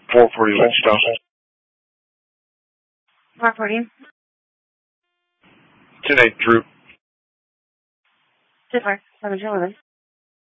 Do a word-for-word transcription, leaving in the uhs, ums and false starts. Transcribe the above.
four forty Lynchtown. four forty. ten eight Drew. Super. Seven two eleven.